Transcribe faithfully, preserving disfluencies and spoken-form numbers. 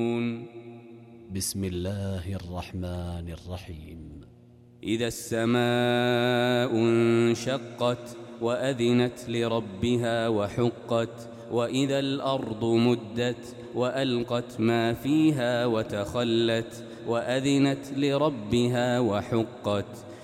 بسم الله الرحمن الرحيم. إذا السماء انشقت وأذنت لربها وحقت وإذا الأرض مدت وألقت ما فيها وتخلت وأذنت لربها وحقت